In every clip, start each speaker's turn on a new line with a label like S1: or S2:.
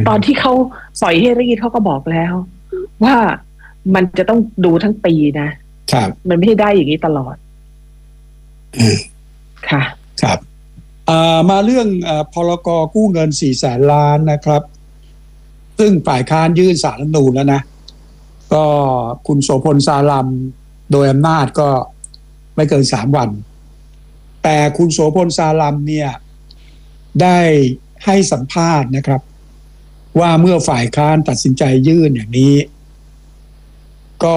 S1: ตอนที่เขาปล่อยให้รีดเขาก็บอกแล้วว่ามันจะต้องดูทั้งปีนะครับมันไม่ได้อย่างนี้ตลอดค่ะ
S2: ครับมาเรื่องพรก.กู้เงิน400,000 ล้านนะครับซึ่งฝ่ายค้านยื่นศาลรัฐธรรมนูญแล้วนะก็คุณโสพลสาลัมโดยอำนาจก็ไม่เกิน3 วันแต่คุณโสพลสาลัมเนี่ยได้ให้สัมภาษณ์นะครับว่าเมื่อฝ่ายค้านตัดสินใจยื่นอย่างนี้ก็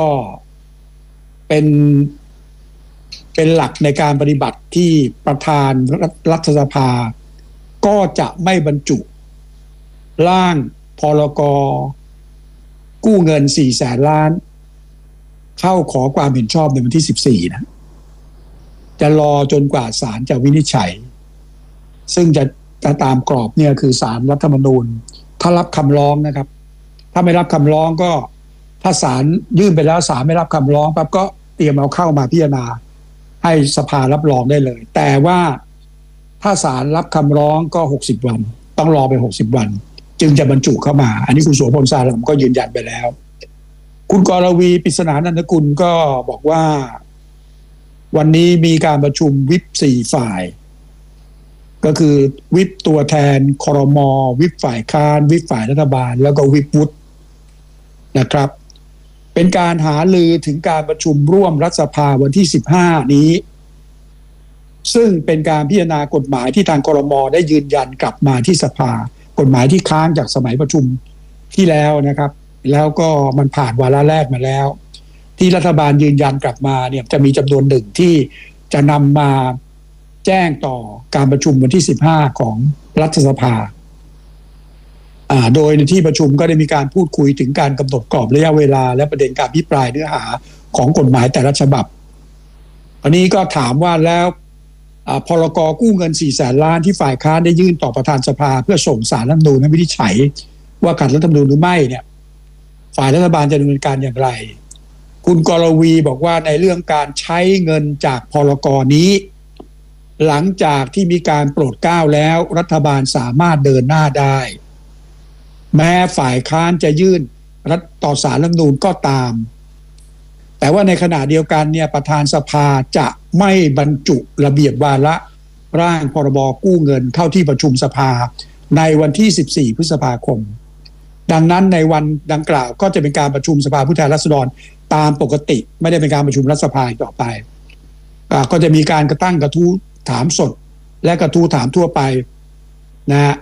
S2: เป็นหลักในการปฏิบัติที่ประธานรัฐสภาก็จะไม่บรรจุร่างพรก.กู้เงิน400,000 ล้านเข้าขอความเห็นชอบในวันที่14นะจะรอจนกว่าศาลจะวินิจฉัยซึ่งจะตามกรอบเนี่ยคือศาลรัฐธรรมนูญถ้ารับคำร้องนะครับถ้าไม่รับคำร้องก็ถ้าศาลยื่นไปแล้วศาลไม่รับคำร้องปั๊บก็เตรียมเอาเข้ามาพิจารณาให้สภารับรองได้เลยแต่ว่าถ้าศาลรับคำร้องก็60 วันต้องรอไป60 วันจึงจะบรรจุเข้ามาอันนี้คุณโสพลสาลัมก็ยืนยันไปแล้วคุณกรวีปริศนานันทกุลก็บอกว่าวันนี้มีการประชุมวิป4 ฝ่ายก็คือวิปตัวแทนครม.วิปฝ่ายค้านวิปฝ่ายรัฐบาลแล้วก็วิปวุฒินะครับเป็นการหารือถึงการประชุมร่วมรัฐสภาวันที่15นี้ซึ่งเป็นการพิจารณากฎหมายที่ทางครม.ได้ยืนยันกลับมาที่สภากฎหมายที่ค้างจากสมัยประชุมที่แล้วนะครับแล้วก็มันผ่านวาระแรกมาแล้วที่รัฐบาลยืนยันกลับมาเนี่ยจะมีจำนวนหนึ่งที่จะนำมาแจ้งต่อการประชุมวันที่15ของรัฐสภาโดยในที่ประชุมก็ได้มีการพูดคุยถึงการกำหนดกรอบระยะเวลาและประเด็นการอภิปรายเนื้อหาของกฎหมายแต่ละฉบับอันนี้ก็ถามว่าแล้วพรก.กู้เงิน400,000 ล้านที่ฝ่ายค้านได้ยื่นต่อประธานสภาเพื่อส่งศาลรัฐธรรมนูญให้วินิจฉัยว่าขัดรัฐธรรมนูญหรือไม่เนี่ยฝ่ายรัฐบาลจะดำเนินการอย่างไรคุณกรวีบอกว่าในเรื่องการใช้เงินจากพรก.นี้หลังจากที่มีการโปรดเกล้าแล้วรัฐบาลสามารถเดินหน้าได้แม้ฝ่ายค้านจะยื่นต่อศาลรัฐธรรมนูญก็ตามแต่ว่าในขณะเดียวกันเนี่ยประธานสภาจะไม่บรรจุระเบียบวาระร่างพรบกู้เงินเข้าที่ประชุมสภาในวันที่14 พฤษภาคมดังนั้นในวันดังกล่าวก็จะเป็นการประชุมสภาผู้แทนราษฎรตามปกติไม่ได้เป็นการประชุมรัฐสภาต่อไปก็จะมีการกระตั้งกระทู้ถามสดและกระทู้ถามทั่วไปนะฮะ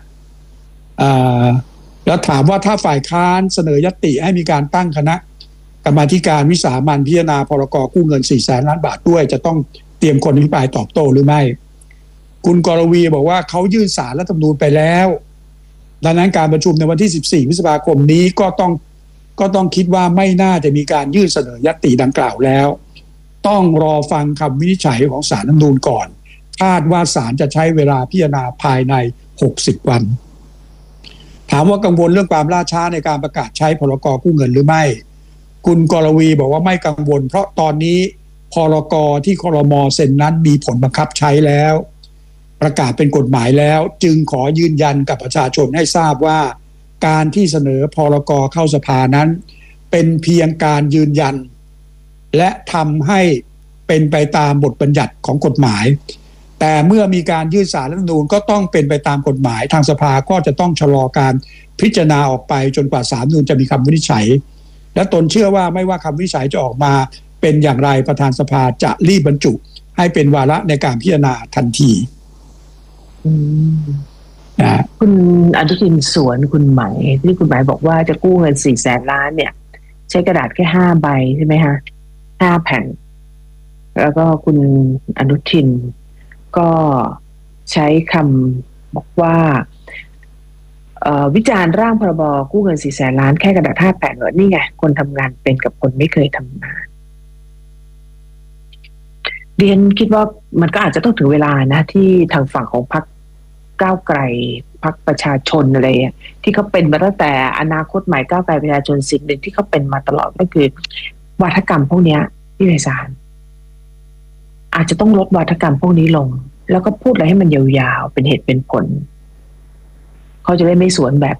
S2: แล้วถามว่าถ้าฝ่ายค้านเสนอญัตติให้มีการตั้งคณะกรรมาธิการวิสามัญพิจารณาพรก.กู้เงิน400,000 ล้านบาทด้วยจะต้องเตรียมคนอภิปรายตอบโต้หรือไม่คุณกรวีบอกว่าเขายื่นศาลรัฐธรรมนูญไปแล้วดังนั้นการประชุมในวันที่14 พฤษภาคมนี้ก็ต้องคิดว่าไม่น่าจะมีการยื่นเสนอญัตติดังกล่าวแล้วต้องรอฟังคำวินิจฉัยของศาลรัฐธรรมนูญก่อนคาดว่าศาลจะใช้เวลาพิจารณาภายใน60 วันถามว่ากังวลเรื่องความล่าช้าในการประกาศใช้พรก.กู้เงินหรือไม่คุณกรวีบอกว่าไม่กังวลเพราะตอนนี้พรก.ที่ครม.เซ็นนั้นมีผลบังคับใช้แล้วประกาศเป็นกฎหมายแล้วจึงขอยืนยันกับประชาชนให้ทราบว่าการที่เสนอพรก.เข้าสภานั้นเป็นเพียงการยืนยันและทำให้เป็นไปตามบทบัญญัติของกฎหมายแต่เมื่อมีการยื่นศาลรัฐธรรมนูญก็ต้องเป็นไปตามกฎหมายทางสภาก็จะต้องชะลอการพิจารณาออกไปจนกว่าศาลรัฐธรรมนูญจะมีคำวินิจฉัยและตนเชื่อว่าไม่ว่าคำวินิจฉัยจะออกมาเป็นอย่างไรประธานสภาจะรีบบรรจุให้เป็นวาระในการพิจารณาทันที
S1: คุณอนุทินสวนคุณไหมที่คุณไหมบอกว่าจะกู้เงิน400,000 ล้านเนี่ยใช้กระดาษแค่5 ใบใช่ไหมคะ5 แผ่นแล้วก็คุณอนุทินก็ใช้คำบอกว่าวิจารณ์ร่างพรบกู้เงิน400,000 ล้านแค่กระดาษ5 แผ่นนี่ไงคนทำงานเป็นกับคนไม่เคยทำงานเรียนคิดว่ามันก็อาจจะต้องถึงเวลานะที่ทางฝั่งของพรรคก้าวไกลพรรคประชาชนอะไรที่เขาเป็นมาตั้งแต่อนาคตใหม่ก้าวไกลประชาชนสิ่งหนึ่งที่เขาเป็นมาตลอดก็คือวาทกรรมพวกนี้ที่ไพศาลอาจจะต้องลดวาทกรรมพวกนี้ลงแล้วก็พูดอะไรให้มันยาวๆเป็นเหตุเป็นผลเขาจะได้ไม่สวนแบบ